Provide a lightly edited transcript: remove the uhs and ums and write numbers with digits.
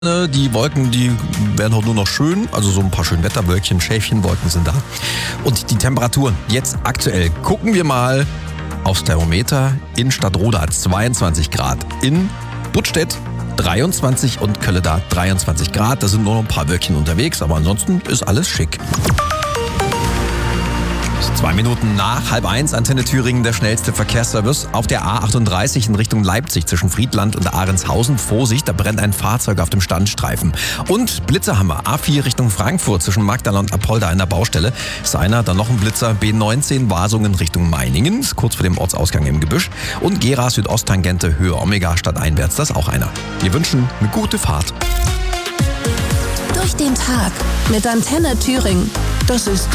Die Wolken, die werden heute nur noch schön, also so ein paar Schönwetterwölkchen, Schäfchenwolken sind da. Und die Temperaturen jetzt aktuell, gucken wir mal aufs Thermometer. In Stadtroda 22 Grad, in Buttstedt 23 und Kölleda 23 Grad. Da sind nur noch ein paar Wölkchen unterwegs, aber ansonsten ist alles schick. 2 Minuten nach 12:30, Antenne Thüringen, der schnellste Verkehrsservice. Auf der A38 in Richtung Leipzig zwischen Friedland und Ahrendshausen. Vorsicht, da brennt ein Fahrzeug auf dem Standstreifen. Und Blitzerhammer, A4 Richtung Frankfurt zwischen Magdala und Apolda an der Baustelle. Ist einer, dann noch ein Blitzer, B19 Wasungen Richtung Meiningen, ist kurz vor dem Ortsausgang im Gebüsch. Und Gera Südosttangente Höhe Omega stadteinwärts, das ist auch einer. Wir wünschen eine gute Fahrt. Durch den Tag mit Antenne Thüringen. Das ist